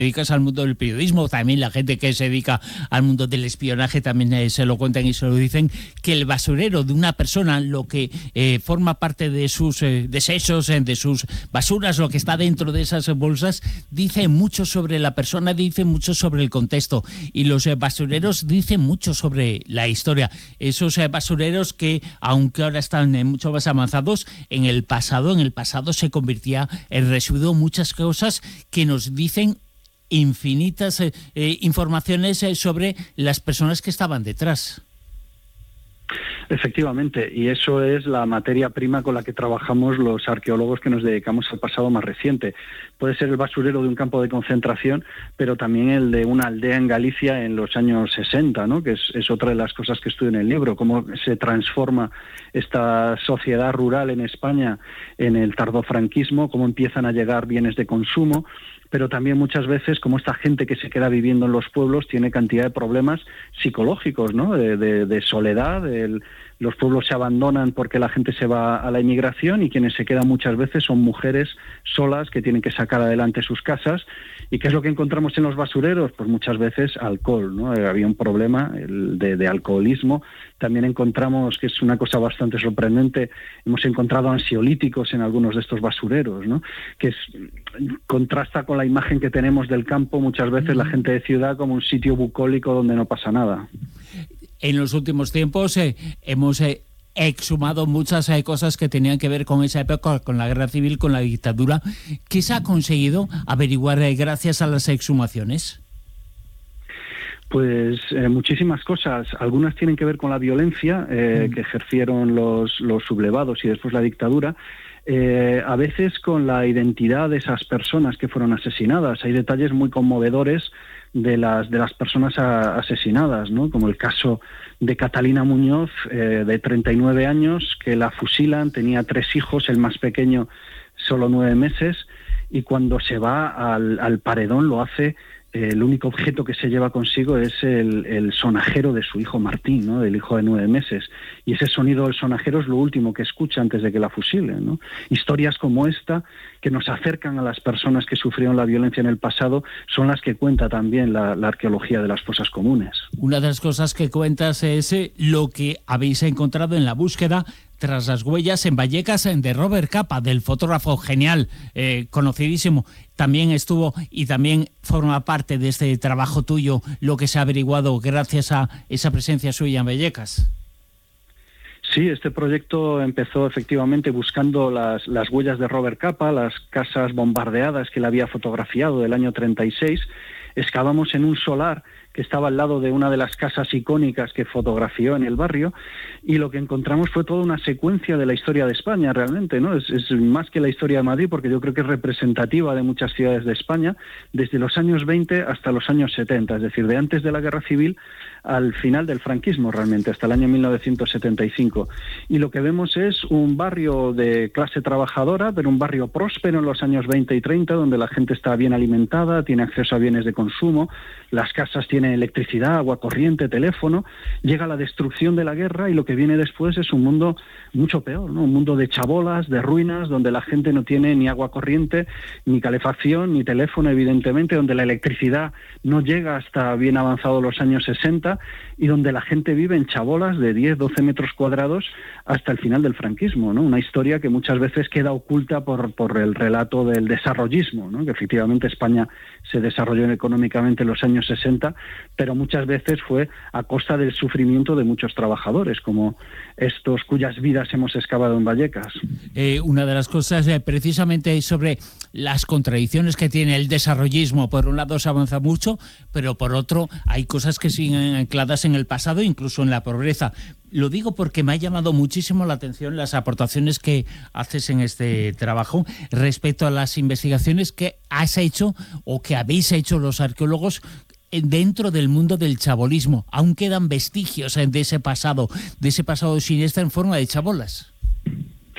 dedicas al mundo del periodismo, también la gente que se dedica al mundo del espionaje también se lo cuentan y se lo dicen, que el basurero de una persona, lo que forma parte de sus desechos, de sus basuras, lo que está dentro de esas bolsas, dice mucho sobre la persona, dice mucho sobre el contexto, y los basureros dicen mucho sobre la historia. Esos basureros que, aunque ahora están mucho más avanzados, en el pasado se convertía en residuo muchas cosas que nos dicen infinitas informaciones sobre las personas que estaban detrás. Efectivamente, y eso es la materia prima con la que trabajamos los arqueólogos que nos dedicamos al pasado más reciente. Puede ser el basurero de un campo de concentración, pero también el de una aldea en Galicia en los años 60, ¿no? Que es otra de las cosas que estudio en el libro, cómo se transforma esta sociedad rural en España en el tardofranquismo, cómo empiezan a llegar bienes de consumo, pero también muchas veces como esta gente que se queda viviendo en los pueblos tiene cantidad de problemas psicológicos, ¿no? De soledad, los pueblos se abandonan porque la gente se va a la inmigración y quienes se quedan muchas veces son mujeres solas que tienen que sacar adelante sus casas. ¿Y qué es lo que encontramos en los basureros? Pues muchas veces alcohol, ¿no? Había un problema de alcoholismo. También encontramos, que es una cosa bastante sorprendente, hemos encontrado ansiolíticos en algunos de estos basureros, ¿no? Que contrasta con la imagen que tenemos del campo, muchas veces la gente de ciudad como un sitio bucólico donde no pasa nada. En los últimos tiempos hemos exhumado muchas cosas que tenían que ver con esa época, con la guerra civil, con la dictadura. ¿Qué se ha conseguido averiguar gracias a las exhumaciones? Pues muchísimas cosas. Algunas tienen que ver con la violencia que ejercieron los sublevados y después la dictadura. A veces con la identidad de esas personas que fueron asesinadas. Hay detalles muy conmovedores de las personas asesinadas, ¿no? Como el caso de Catalina Muñoz, de 39 años, que la fusilan, tenía 3 hijos, el más pequeño solo 9 meses, y cuando se va al paredón lo hace. El único objeto que se lleva consigo es el sonajero de su hijo Martín, ¿no? Del hijo de 9 meses. Y ese sonido del sonajero es lo último que escucha antes de que la fusilen, ¿no? Historias como esta, que nos acercan a las personas que sufrieron la violencia en el pasado, son las que cuenta también la arqueología de las fosas comunes. Una de las cosas que cuentas es lo que habéis encontrado en la búsqueda tras las huellas en Vallecas de Robert Capa, del fotógrafo genial, conocidísimo. También estuvo y también forma parte de este trabajo tuyo lo que se ha averiguado gracias a esa presencia suya en Vallecas. Sí, este proyecto empezó efectivamente buscando las huellas de Robert Capa, las casas bombardeadas que él había fotografiado del año 36. Excavamos en un solar que estaba al lado de una de las casas icónicas que fotografió en el barrio, y lo que encontramos fue toda una secuencia de la historia de España realmente, ¿no? Es más que la historia de Madrid, porque yo creo que es representativa de muchas ciudades de España, desde los años 20 hasta los años 70, es decir, de antes de la Guerra Civil al final del franquismo realmente, hasta el año 1975. Y lo que vemos es un barrio de clase trabajadora, pero un barrio próspero en los años 20 y 30, donde la gente está bien alimentada, tiene acceso a bienes de consumo, las casas tienen electricidad, agua corriente, teléfono. Llega la destrucción de la guerra y lo que viene después es un mundo mucho peor, ¿no? Un mundo de chabolas, de ruinas, donde la gente no tiene ni agua corriente, ni calefacción, ni teléfono, evidentemente, donde la electricidad no llega hasta bien avanzados los años 60 y donde la gente vive en chabolas de 10, 12 metros cuadrados hasta el final del franquismo, ¿no? Una historia que muchas veces queda oculta por el relato del desarrollismo, ¿no? Que efectivamente España se desarrolló económicamente en los años 60, pero muchas veces fue a costa del sufrimiento de muchos trabajadores, como estos cuyas vidas hemos excavado en Vallecas. Una de las cosas precisamente sobre las contradicciones que tiene el desarrollismo. Por un lado se avanza mucho, pero por otro hay cosas que siguen ancladas en el pasado, incluso en la pobreza. Lo digo porque me ha llamado muchísimo la atención las aportaciones que haces en este trabajo respecto a las investigaciones que has hecho o que habéis hecho los arqueólogos dentro del mundo del chabolismo. Aún quedan vestigios de ese pasado siniestro en forma de chabolas.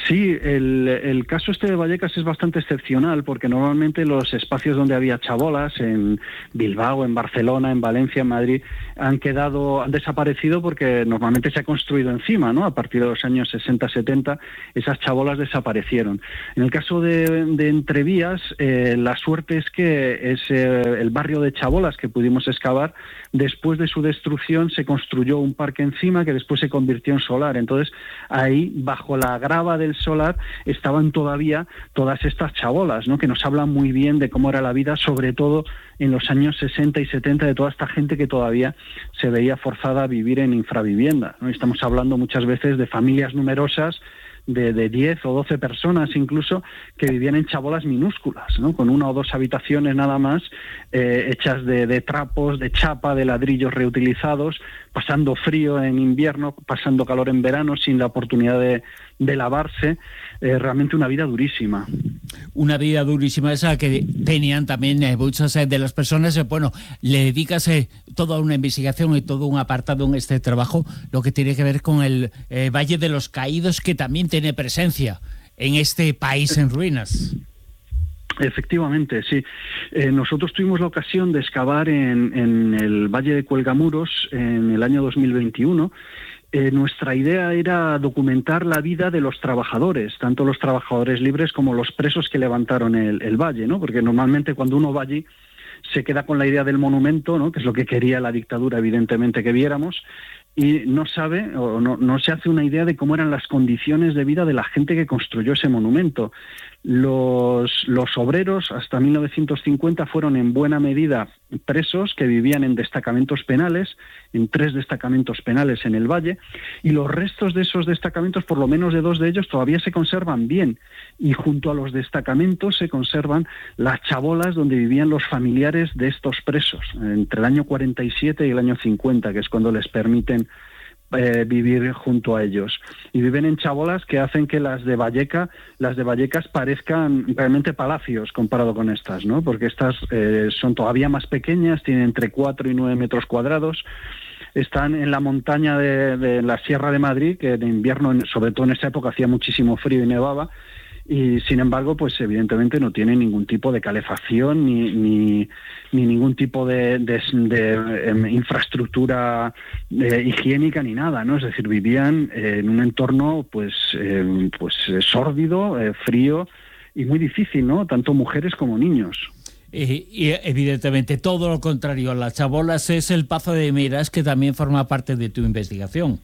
Sí, el caso este de Vallecas es bastante excepcional porque normalmente los espacios donde había chabolas, en Bilbao, en Barcelona, en Valencia, en Madrid, han desaparecido porque normalmente se ha construido encima, ¿no? A partir de los años 60-70 esas chabolas desaparecieron. En el caso de Entrevías, la suerte es que es el barrio de Chabolas que pudimos excavar. Después de su destrucción se construyó un parque encima que después se convirtió en solar. Entonces ahí, bajo la grava del solar, estaban todavía todas estas chabolas, ¿no? Que nos hablan muy bien de cómo era la vida, sobre todo en los años 60 y 70, de toda esta gente que todavía se veía forzada a vivir en infravivienda, ¿no? Estamos hablando muchas veces de familias numerosas de 10 o 12 personas incluso, que vivían en chabolas minúsculas, ¿no? Con 1 o 2 habitaciones nada más, hechas de trapos, de chapa, de ladrillos reutilizados, pasando frío en invierno, pasando calor en verano, sin la oportunidad de lavarse. Realmente una vida durísima. Una vida durísima esa que tenían también muchas de las personas. Bueno, le dedicas toda una investigación y todo un apartado en este trabajo, lo que tiene que ver con el Valle de los Caídos, que también tiene presencia en este país en ruinas. Efectivamente, sí. Nosotros tuvimos la ocasión de excavar en el Valle de Cuelgamuros en el año 2021. Nuestra idea era documentar la vida de los trabajadores, tanto los trabajadores libres como los presos que levantaron el valle, ¿no? Porque normalmente cuando uno va allí se queda con la idea del monumento, ¿no? Que es lo que quería la dictadura, evidentemente, que viéramos, y no sabe o no se hace una idea de cómo eran las condiciones de vida de la gente que construyó ese monumento. Los obreros hasta 1950 fueron en buena medida presos que vivían en destacamentos penales, en 3 destacamentos penales en el valle, y los restos de esos destacamentos, por lo menos de 2 de ellos, todavía se conservan bien, y junto a los destacamentos se conservan las chabolas donde vivían los familiares de estos presos, entre el año 47 y el año 50, que es cuando les permiten vivir junto a ellos, y viven en chabolas que hacen que las de Vallecas parezcan realmente palacios comparado con estas, ¿no? Porque estas son todavía más pequeñas, tienen entre 4 y 9 metros cuadrados, están en la montaña de la Sierra de Madrid, que en invierno, sobre todo en esa época, hacía muchísimo frío y nevaba, y sin embargo, pues evidentemente no tienen ningún tipo de calefacción ni ningún tipo de infraestructura higiénica ni nada, ¿no? Es decir, vivían en un entorno pues sórdido, frío y muy difícil, ¿no? Tanto mujeres como niños. Y evidentemente todo lo contrario, las chabolas es el Pazo de Meirás, que también forma parte de tu investigación.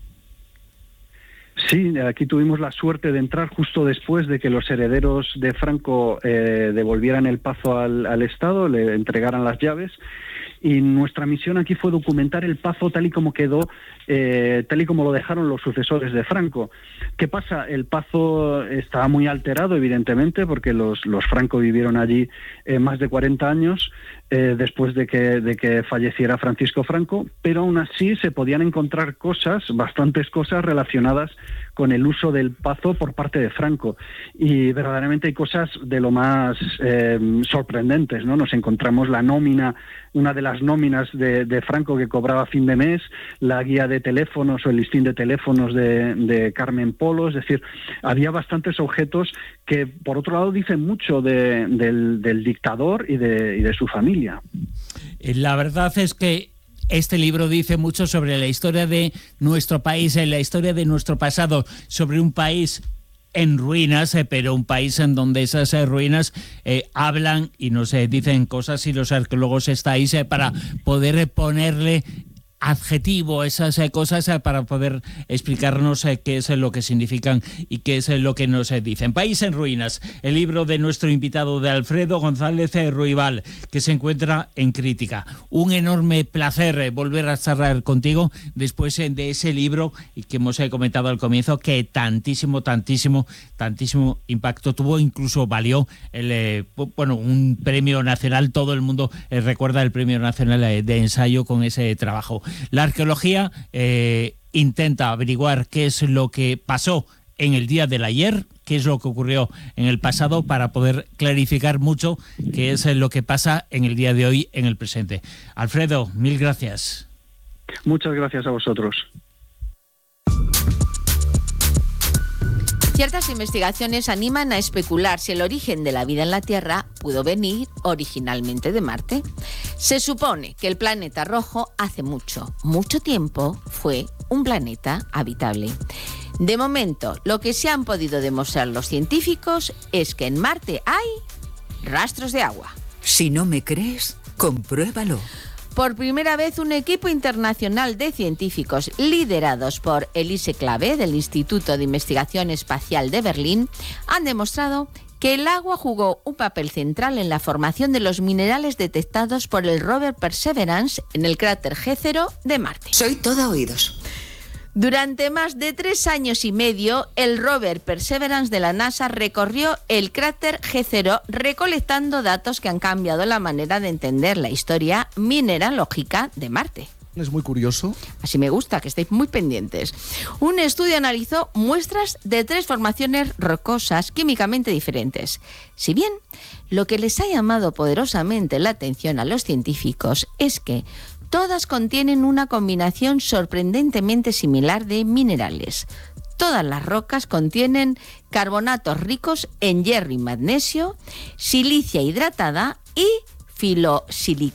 Sí, aquí tuvimos la suerte de entrar justo después de que los herederos de Franco devolvieran el Pazo al Estado, le entregaran las llaves, y nuestra misión aquí fue documentar el Pazo tal y como quedó, tal y como lo dejaron los sucesores de Franco. ¿Qué pasa? El Pazo estaba muy alterado, evidentemente, porque los Franco vivieron allí más de 40 años, después de que falleciera Francisco Franco, pero aún así se podían encontrar bastantes cosas relacionadas con el uso del Pazo por parte de Franco, y verdaderamente hay cosas de lo más sorprendentes, ¿no? Nos encontramos la nómina, una de las nóminas de Franco que cobraba a fin de mes, la guía de teléfonos o el listín de teléfonos de Carmen Polo. Es decir, había bastantes objetos que por otro lado dicen mucho del dictador y de su familia. La verdad es que este libro dice mucho sobre la historia de nuestro país, la historia de nuestro pasado, sobre un país en ruinas, pero un país en donde esas ruinas hablan y nos dicen cosas, y los arqueólogos estáis para poder ponerle adjetivo a esas cosas, para poder explicarnos qué es lo que significan y qué es lo que nos dicen. País en ruinas, el libro de nuestro invitado, de Alfredo González Ruibal, que se encuentra en Crítica. Un enorme placer volver a charlar contigo después de ese libro y que hemos comentado al comienzo, que tantísimo impacto tuvo, incluso valió un premio nacional. Todo el mundo recuerda el premio nacional de ensayo con ese trabajo. La arqueología intenta averiguar qué es lo que pasó en el día del ayer, qué es lo que ocurrió en el pasado, para poder clarificar mucho qué es lo que pasa en el día de hoy, en el presente. Alfredo, mil gracias. Muchas gracias a vosotros. Ciertas investigaciones animan a especular si el origen de la vida en la Tierra pudo venir originalmente de Marte. Se supone que el planeta rojo hace mucho, mucho tiempo fue un planeta habitable. De momento, lo que se han podido demostrar los científicos es que en Marte hay rastros de agua. Si no me crees, compruébalo. Por primera vez, un equipo internacional de científicos liderados por Elise Clave del Instituto de Investigación Espacial de Berlín han demostrado que el agua jugó un papel central en la formación de los minerales detectados por el rover Perseverance en el cráter G0 de Marte. Soy todo oídos. Durante más de 3 años y medio, el rover Perseverance de la NASA recorrió el cráter G0 recolectando datos que han cambiado la manera de entender la historia mineralógica de Marte. Es muy curioso. Así me gusta, que estéis muy pendientes. Un estudio analizó muestras de 3 formaciones rocosas químicamente diferentes. Si bien lo que les ha llamado poderosamente la atención a los científicos es que todas contienen una combinación sorprendentemente similar de minerales. Todas las rocas contienen carbonatos ricos en hierro y magnesio, silicia hidratada y filosilicato.